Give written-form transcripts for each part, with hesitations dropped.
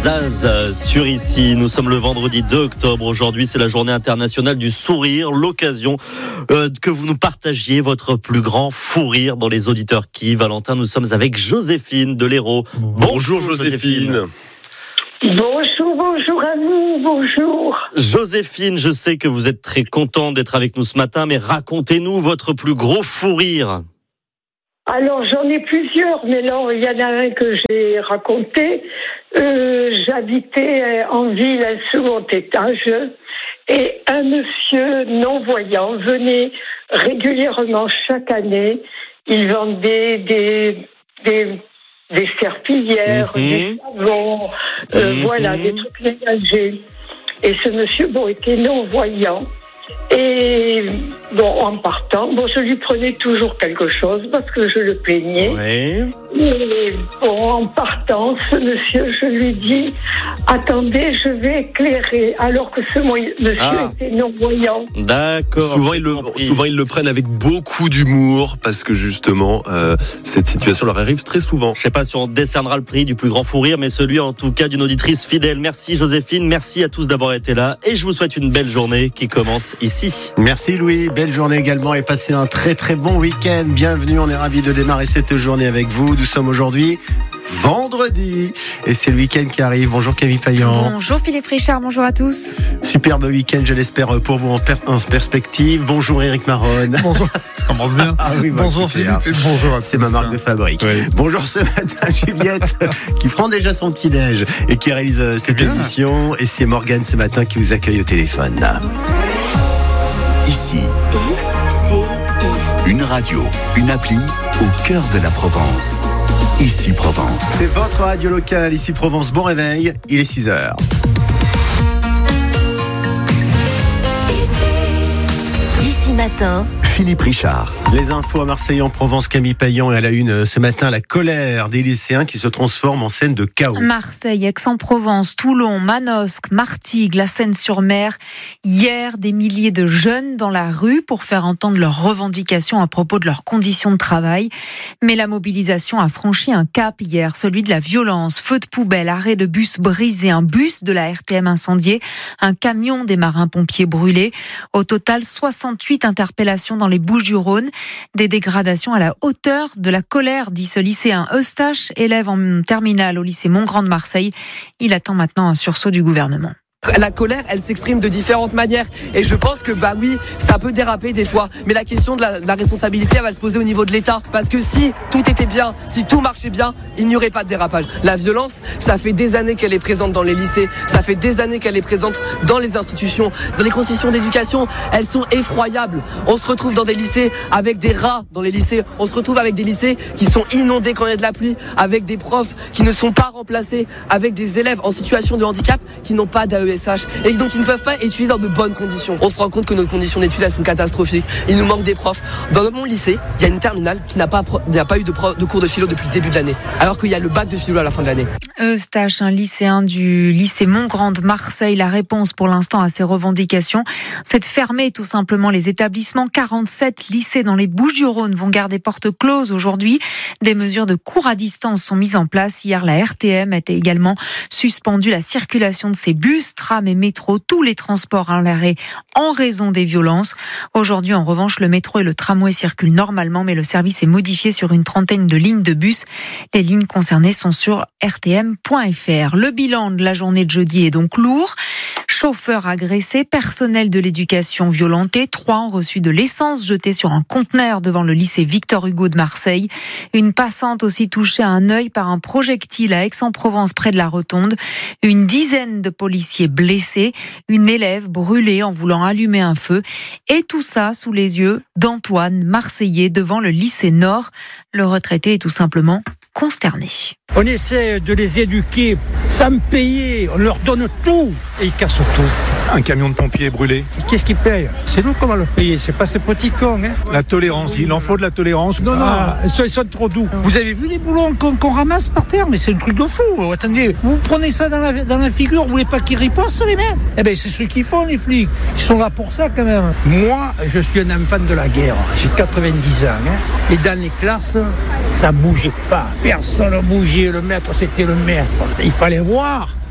Zaz sur Ici. Nous sommes le vendredi 2 octobre. Aujourd'hui, c'est la journée internationale du sourire. L'occasion que vous nous partagiez votre plus grand fou rire dans les auditeurs qui. Valentin, nous sommes avec Joséphine de l'Hérault. Bonjour Joséphine. Bonjour à vous, bonjour. Joséphine, je sais que vous êtes très contente d'être avec nous ce matin, mais racontez-nous votre plus gros fou rire. Alors j'en ai plusieurs, mais là il y en a un que j'ai raconté. J'habitais en ville à un second étage et un monsieur non-voyant venait régulièrement chaque année. Il vendait des serpillières, des savons, voilà, des trucs ménagers. Et ce monsieur, était non-voyant. Et en partant, je lui prenais toujours quelque chose parce que je le peignais. Ouais. Et en partant, ce monsieur, je lui dis « Attendez, je vais éclairer », alors que ce monsieur était non-voyant. D'accord. Souvent, ils le prennent avec beaucoup d'humour parce que justement, cette situation leur arrive très souvent. Je ne sais pas si on décernera le prix du plus grand fou rire, mais celui en tout cas d'une auditrice fidèle. Merci Joséphine, merci à tous d'avoir été là et je vous souhaite une belle journée qui commence ici. Merci Louis, belle journée également et passez un très très bon week-end. Bienvenue, on est ravis de démarrer cette journée avec vous. Nous sommes aujourd'hui vendredi et c'est le week-end qui arrive. Bonjour Camille Payan. Bonjour Philippe Richard, bonjour à tous. Superbe week-end, je l'espère pour vous en perspective. Bonjour Éric Maronne. Bonjour, ça commence bien. Ah oui, bonjour Philippe et bonjour à tous. C'est ma marque de fabrique. Oui. Bonjour ce matin Juliette qui prend déjà son petit-déj et qui réalise cette émission. Et c'est Morgane ce matin qui vous accueille au téléphone. Ici, une radio, une appli au cœur de la Provence. Ici Provence. C'est votre radio locale, Ici Provence. Bon réveil, il est 6h. Ici matin, Philippe Richard. Les infos à Marseille en Provence, Camille Payan, et à la une ce matin, la colère des lycéens qui se transforme en scène de chaos. Marseille, Aix-en-Provence, Toulon, Manosque, Martigues, la Seine-sur-Mer. Hier, des milliers de jeunes dans la rue pour faire entendre leurs revendications à propos de leurs conditions de travail. Mais la mobilisation a franchi un cap hier, celui de la violence. Feux de poubelle, arrêt de bus brisé, un bus de la RTM incendié, un camion des marins-pompiers brûlé. Au total, 68 interpellations dans les Bouches-du-Rhône. Des dégradations à la hauteur de la colère, dit ce lycéen Eustache, élève en terminale au lycée Montgrand de Marseille. Il attend maintenant un sursaut du gouvernement. La colère, elle s'exprime de différentes manières et je pense que oui, ça peut déraper des fois, mais la question de la responsabilité, elle va se poser au niveau de l'État, parce que si tout était bien, si tout marchait bien, il n'y aurait pas de dérapage. La violence, ça fait des années qu'elle est présente dans les lycées, ça fait des années qu'elle est présente dans les institutions, dans les conditions d'éducation, elles sont effroyables. On se retrouve dans des lycées avec des rats dans les lycées, on se retrouve avec des lycées qui sont inondés quand il y a de la pluie, avec des profs qui ne sont pas remplacés, avec des élèves en situation de handicap qui n'ont pas d'AESH et donc ils ne peuvent pas étudier dans de bonnes conditions. On se rend compte que nos conditions d'études, elles sont catastrophiques. Il nous manque des profs. Dans mon lycée, il y a une terminale qui n'a pas eu de cours de philo depuis le début de l'année, alors qu'il y a le bac de philo à la fin de l'année. Eustache, un lycéen du lycée Montgrand de Marseille, la réponse pour l'instant à ces revendications, c'est de fermer tout simplement les établissements. 47 lycées dans les Bouches-du-Rhône vont garder portes closes aujourd'hui. Des mesures de cours à distance sont mises en place. Hier, la RTM a également suspendu la circulation de ses bus, tram et métro, tous les transports à l'arrêt en raison des violences. Aujourd'hui, en revanche, le métro et le tramway circulent normalement, mais le service est modifié sur une trentaine de lignes de bus. Les lignes concernées sont sur rtm.fr. Le bilan de la journée de jeudi est donc lourd. Chauffeurs agressés, personnel de l'éducation violenté, 3 ont reçu de l'essence jetée sur un conteneur devant le lycée Victor Hugo de Marseille. Une passante aussi touchée à un œil par un projectile à Aix-en-Provence près de la Rotonde. Une dizaine de policiers blessés, une élève brûlée en voulant allumer un feu. Et tout ça sous les yeux d'Antoine, Marseillais, devant le lycée Nord. Le retraité est tout simplement consterné. On essaie de les éduquer sans me payer, on leur donne tout et ils cassent tout. Un camion de pompiers brûlé. Qu'est-ce qu'ils payent ? C'est nous qu'on va le payer, c'est pas ces petits cons. La tolérance, il en faut de la tolérance. Non, ils sont trop doux. Vous avez vu les boulons qu'on ramasse par terre ? Mais c'est un truc de fou. Attendez, vous prenez ça dans la figure, vous voulez pas qu'ils ripostent les mecs ? Eh ben c'est ceux qui font les flics. Ils sont là pour ça quand même. Moi, je suis un enfant de la guerre. J'ai 90 ans. Et dans les classes, ça bougeait pas. Personne ne bougeait. Le maître, c'était le maître. Il fallait voir.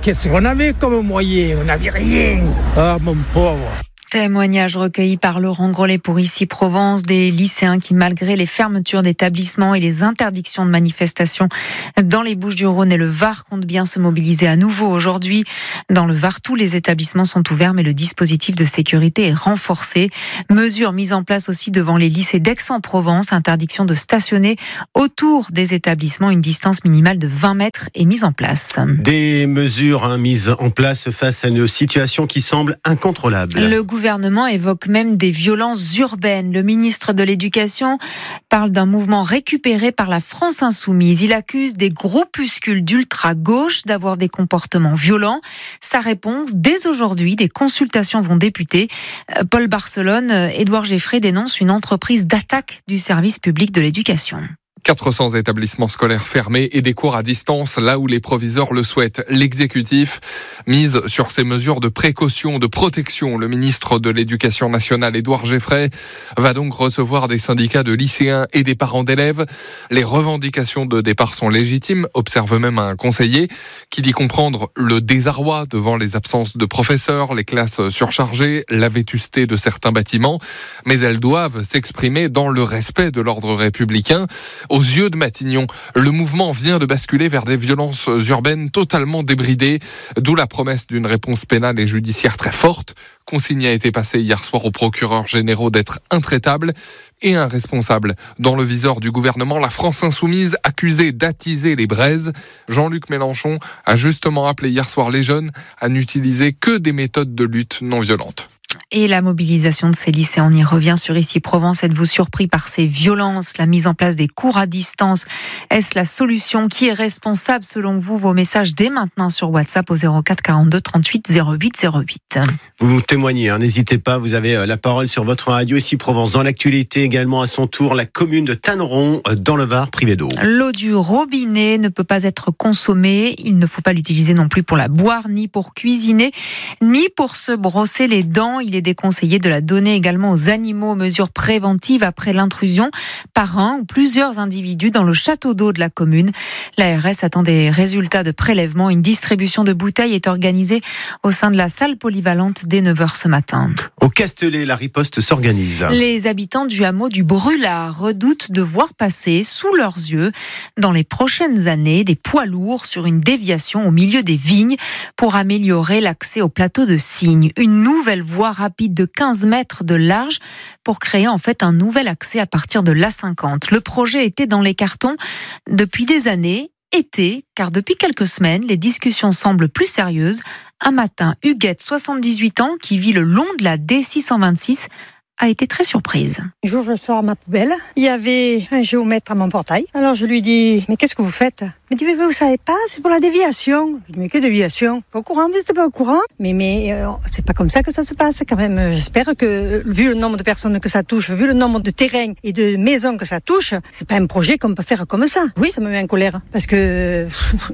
qu'est-ce qu'on avait comme moyen? On n'avait rien. Ah, mon pauvre. Témoignage recueilli par Laurent Grollet pour Ici Provence, des lycéens qui, malgré les fermetures d'établissements et les interdictions de manifestations dans les Bouches-du-Rhône et le Var, comptent bien se mobiliser à nouveau aujourd'hui. Dans le Var, tous les établissements sont ouverts, mais le dispositif de sécurité est renforcé. Mesures mises en place aussi devant les lycées d'Aix-en-Provence, interdiction de stationner autour des établissements, une distance minimale de 20 mètres est mise en place. Des mesures mises en place face à une situation qui semble incontrôlable. Le gouvernement évoque même des violences urbaines. Le ministre de l'Éducation parle d'un mouvement récupéré par la France insoumise. Il accuse des groupuscules d'ultra-gauche d'avoir des comportements violents. Sa réponse, dès aujourd'hui, des consultations vont débuter. Paul Barcelone, Édouard Geffray dénonce une entreprise d'attaque du service public de l'éducation. 400 établissements scolaires fermés et des cours à distance là où les proviseurs le souhaitent. L'exécutif mise sur ces mesures de précaution, de protection. Le ministre de l'Éducation nationale, Édouard Geffray, va donc recevoir des syndicats de lycéens et des parents d'élèves. Les revendications de départ sont légitimes, observe même un conseiller qui dit comprendre le désarroi devant les absences de professeurs, les classes surchargées, la vétusté de certains bâtiments. Mais elles doivent s'exprimer dans le respect de l'ordre républicain. Aux yeux de Matignon, le mouvement vient de basculer vers des violences urbaines totalement débridées, d'où la promesse d'une réponse pénale et judiciaire très forte. Consigne a été passée hier soir aux procureurs généraux d'être intraitables et irresponsables. Dans le viseur du gouvernement, la France insoumise accusée d'attiser les braises. Jean-Luc Mélenchon a justement appelé hier soir les jeunes à n'utiliser que des méthodes de lutte non violentes. Et la mobilisation de ces lycées, on y revient sur Ici Provence. Êtes-vous surpris par ces violences, la mise en place des cours à distance? Est-ce la solution? Qui est responsable selon vous? Vos messages dès maintenant sur WhatsApp au 04 42 38 08 08. Vous témoignez, n'hésitez pas, vous avez la parole sur votre radio Ici Provence. Dans l'actualité également à son tour, la commune de Tanneron dans le Var, privée d'eau. L'eau du robinet ne peut pas être consommée. Il ne faut pas l'utiliser non plus pour la boire, ni pour cuisiner, ni pour se brosser les dents. Il est déconseillé de la donner également aux animaux. Mesures préventives après l'intrusion par un ou plusieurs individus dans le château d'eau de la commune. L'ARS attend des résultats de prélèvement. Une distribution de bouteilles est organisée au sein de la salle polyvalente dès 9h ce matin. Au Castellet, la riposte s'organise. Les habitants du hameau du Brûlard redoutent de voir passer sous leurs yeux dans les prochaines années des poids lourds sur une déviation au milieu des vignes pour améliorer l'accès au plateau de Signes. Une nouvelle voie rapide de 15 mètres de large pour créer en fait un nouvel accès à partir de l'A50. Le projet était dans les cartons depuis des années, car depuis quelques semaines, les discussions semblent plus sérieuses. Un matin, Huguette, 78 ans, qui vit le long de la D626, a été très surprise. Un jour, je sors ma poubelle. Il y avait un géomètre à mon portail. Alors, je lui dis, mais qu'est-ce que vous faites? Il me dit, mais vous savez pas, c'est pour la déviation. Je dis, mais que déviation? Pas au courant, vous n'êtes pas au courant? Mais c'est pas comme ça que ça se passe quand même. J'espère que, vu le nombre de personnes que ça touche, vu le nombre de terrains et de maisons que ça touche, c'est pas un projet qu'on peut faire comme ça. Oui, ça me met en colère. Parce que,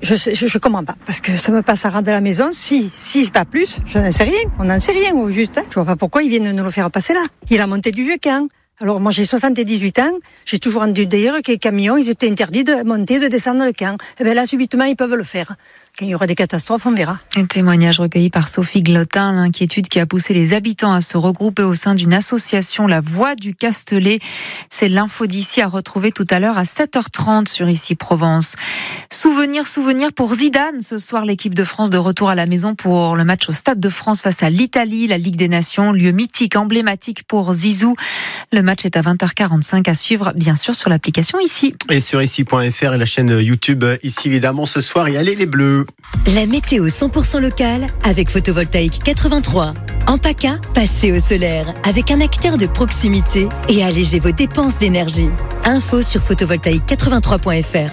je comprends pas. Parce que ça me passe à rendre de la maison. Si pas plus, je n'en sais rien. On n'en sait rien, au juste. Je vois pas pourquoi ils viennent nous le faire passer là. Il y a la montée du vieux camp. Alors moi j'ai 78 ans, j'ai toujours entendu d'ailleurs que les camions, ils étaient interdits de monter, de descendre le camp. Et bien là, subitement, ils peuvent le faire. Quand il y aura des catastrophes, on verra. Un témoignage recueilli par Sophie Glotin, l'inquiétude qui a poussé les habitants à se regrouper au sein d'une association, La Voix du Castellet. C'est l'info d'ici à retrouver tout à l'heure à 7h30 sur Ici Provence. Souvenir pour Zidane. Ce soir, l'équipe de France de retour à la maison pour le match au Stade de France face à l'Italie, la Ligue des Nations, lieu mythique, emblématique pour Zizou. Le match est à 20h45 à suivre, bien sûr, sur l'application Ici. Et sur ici.fr et la chaîne YouTube Ici, évidemment, ce soir, il y a les Bleus. La météo 100% locale avec Photovoltaïque 83. En PACA, passez au solaire avec un acteur de proximité et allégez vos dépenses d'énergie. Info sur photovoltaïque83.fr.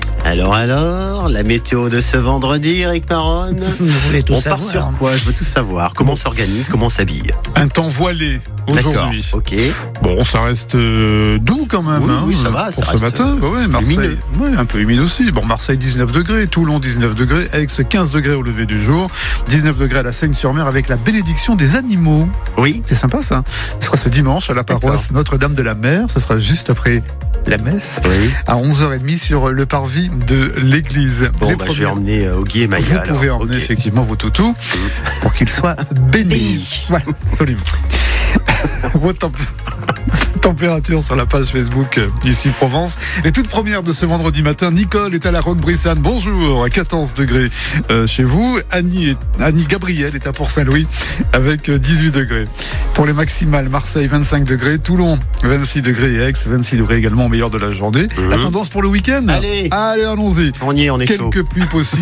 Alors, la météo de ce vendredi, Eric Maron. Vous voulez tout on savoir. part sur quoi? Je veux tout savoir. Comment on s'organise, comment on s'habille? Un temps voilé, aujourd'hui. Ok. Bon, ça reste doux quand même. Oui, ça va. Pour ça ce matin. Marseille, un peu humide aussi. Bon, Marseille 19 degrés, Toulon 19 degrés, Aix 15 degrés au lever du jour, 19 degrés à la Seigne-sur-Mer avec la bénédiction des animaux. Oui. C'est sympa ça. Ce sera ce dimanche à la paroisse Notre-Dame de la Mer. Ce sera juste après la messe, à 11h30 sur le parvis de l'église. Bon, je vais emmener Oggy et Maya. Vous pouvez emmener effectivement vos toutous pour qu'ils soient bénis. Voilà, absolument. Vos température sur la page Facebook ici Provence. Les toutes premières de ce vendredi matin, Nicole est à la Roque-Brissane. Bonjour, à 14 degrés chez vous. Annie Gabriel est à Port-Saint-Louis avec 18 degrés. Pour les maximales, Marseille 25 degrés, Toulon 26 degrés et Aix 26 degrés également au meilleur de la journée. La tendance pour le week-end ? Allez, allons-y. On y est, on est chaud. Quelques pluies possibles.